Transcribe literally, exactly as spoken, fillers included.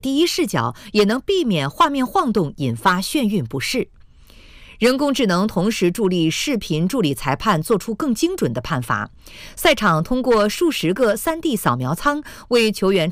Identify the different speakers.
Speaker 1: 第一视角也能避免画面晃动引发眩晕不适。人工智能同时助力视频助理裁判做出更精准的判罚。赛场通过数十个 三 D 扫描舱为球员